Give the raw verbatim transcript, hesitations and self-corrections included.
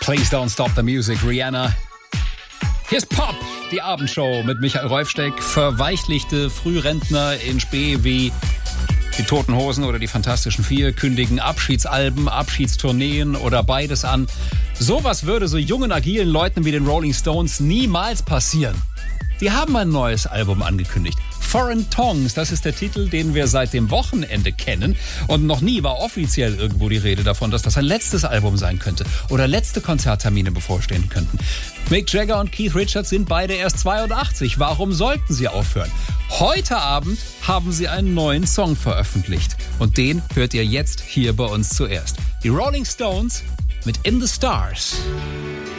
Please Don't Stop the Music, Rihanna. Hier ist Pop, die Abendshow mit Michael Rolfsteck. Verweichlichte Frührentner in Spee wie die Toten Hosen oder die Fantastischen Vier kündigen Abschiedsalben, Abschiedstourneen oder beides an. Sowas würde so jungen, agilen Leuten wie den Rolling Stones niemals passieren. Die haben ein neues Album angekündigt. Foreign Tongues, das ist der Titel, den wir seit dem Wochenende kennen. Und noch nie war offiziell irgendwo die Rede davon, dass das ein letztes Album sein könnte oder letzte Konzerttermine bevorstehen könnten. Mick Jagger und Keith Richards sind beide erst zweiundachtzig. Warum sollten sie aufhören? Heute Abend haben sie einen neuen Song veröffentlicht. Und den hört ihr jetzt hier bei uns zuerst. Die Rolling Stones mit In the Stars.